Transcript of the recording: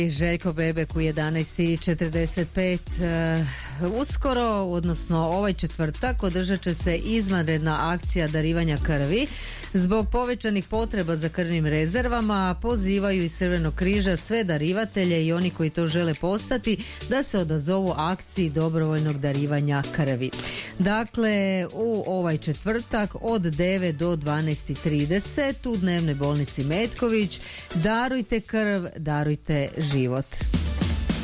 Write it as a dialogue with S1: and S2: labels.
S1: Željko Bebek u 11:45. Uskoro, odnosno ovaj četvrtak, održat će se izvanredna akcija darivanja krvi. Zbog povećanih potreba za krvnim rezervama pozivaju iz Crvenog križa sve darivatelje i oni koji to žele postati da se odazovu akciji dobrovoljnog darivanja krvi. Dakle, u ovaj četvrtak od 9 do 12:30 u dnevnoj bolnici Metković darujte krv, darujte život.